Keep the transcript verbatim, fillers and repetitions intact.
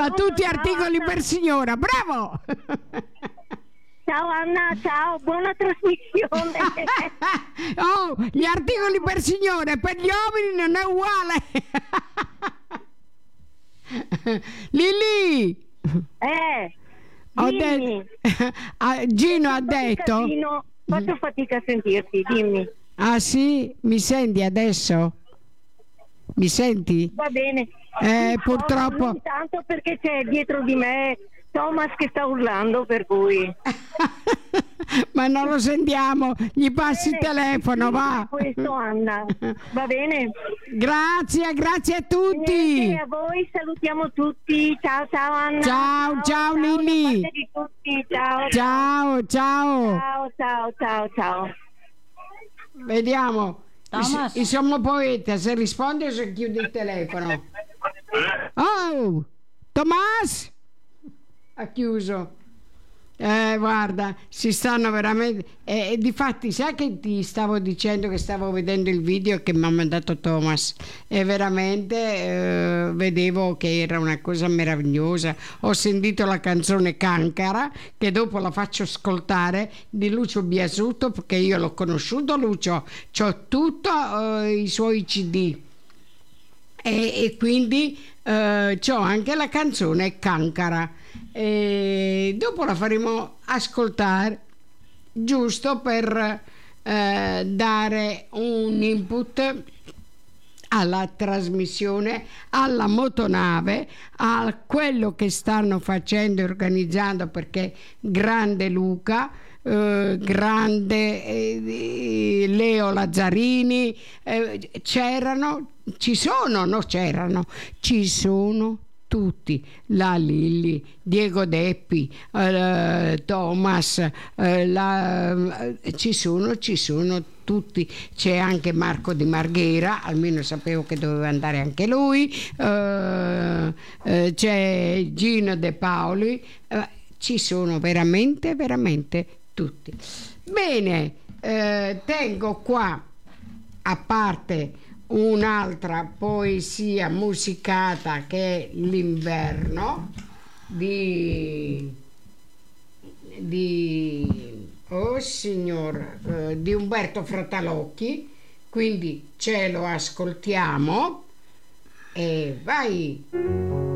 ma tutti articoli per signora, bravo! Ciao Anna, ciao, buona trasmissione. Oh, gli articoli per signore, per gli uomini non è uguale. Lili! Eh, Ho dimmi. de- ah, Gino ha detto... Gino, faccio fatica a sentirti, dimmi. Ah sì? Mi senti adesso? Mi senti? Va bene. Eh, No, purtroppo... non tanto perché c'è dietro di me Thomas che sta urlando, per cui... Ma non lo sentiamo, gli passi il telefono, va. Questo, Anna, va bene? Grazie, grazie a tutti. Niente, a voi salutiamo tutti. Ciao, ciao Anna. Ciao, ciao, Lili. Da parte di tutti. Ciao, Ciao, ciao. ciao, ciao, ciao, ciao. Vediamo. Thomas. Il, il sommo poeta, se risponde o se chiude il telefono. Oh, Tomas? Ha chiuso. Eh, guarda, si stanno veramente... E eh, difatti, sai che ti stavo dicendo che stavo vedendo il video che mi ha mandato Thomas e veramente eh, vedevo che era una cosa meravigliosa. Ho sentito la canzone Cancara, che dopo la faccio ascoltare, di Lucio Biasuto, perché io l'ho conosciuto Lucio, c'ho tutti eh, i suoi C D e, e quindi eh, c'ho anche la canzone Cancara. E dopo la faremo ascoltare giusto per eh, dare un input alla trasmissione, alla motonave, a quello che stanno facendo e organizzando, perché grande Luca, eh, grande eh, Leo Lazzarini, eh, c'erano, ci sono, no c'erano, ci sono tutti, la Lilli, Diego Deppi, eh, Thomas, eh, la, eh, ci sono, ci sono tutti, c'è anche Marco Di Marghera, almeno sapevo che doveva andare anche lui, eh, eh, c'è Gino De Paoli, eh, ci sono veramente, veramente tutti. Bene, eh, tengo qua, a parte un'altra poesia musicata che è L'inverno di, di oh signor eh, di Umberto Fratalocchi, quindi ce lo ascoltiamo e vai.